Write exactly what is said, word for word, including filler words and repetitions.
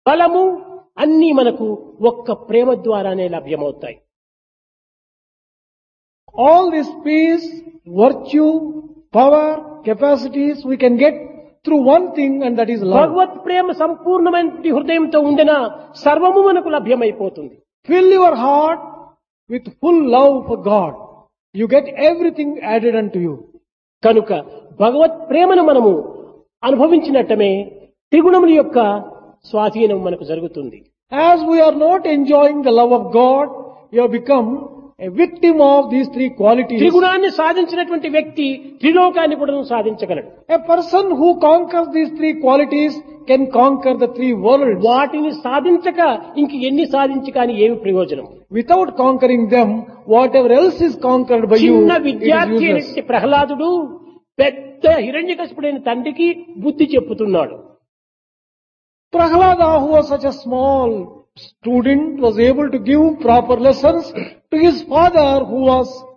బలము అన్నీ మనకు ఒక్క ప్రేమ ద్వారానే లభ్యమవుతాయి. All this peace, virtue, power, capacities we can get through one thing, and that is love. భగవత్ ప్రేమ సంపూర్ణమైన హృదయంతో ఉండిన సర్వము మనకు లభ్యమైపోతుంది. Fill your heart with full love for God. You get everything added unto you. కనుక భగవత్ ప్రేమను మనము అనుభవించినట్టమే త్రిగుణముల యొక్క స్వాధీనం మనకు జరుగుతుంది. As we are not enjoying the love of God, you have become a victim of these three qualities. త్రిగుణాన్ని సాధించినటువంటి వ్యక్తి త్రిలోకాన్ని కూడా సాధించగలడు. A person who conquers these three qualities can conquer the three worlds. వాటిని సాధించక ఇంక ఎన్ని సాధించి కానీ ఏమి ప్రయోజనం? Without conquering them, whatever else is conquered by you, చిన్న it is విద్యార్థి useless. అయినటువంటి ప్రహ్లాదుడు పెద్ద హిరణ్యకశిపుడైన తండ్రికి బుద్ధి చెప్పుతున్నాడు. Prahlada, who was such a small student, was able to give proper lessons to his father, who was